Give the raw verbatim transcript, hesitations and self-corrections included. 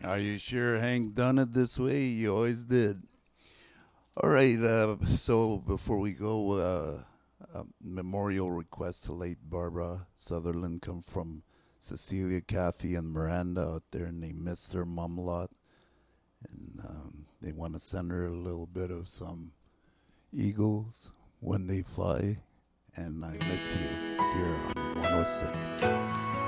Are you sure Hank done it this way? You always did. All right. Uh, so before we go, uh, a memorial request to late Barbara Sutherland come from Cecilia, Kathy, and Miranda out there, and they miss their mom a lot, and um, they want to send her a little bit of some Eagles when they fly. And I miss you here on one oh six.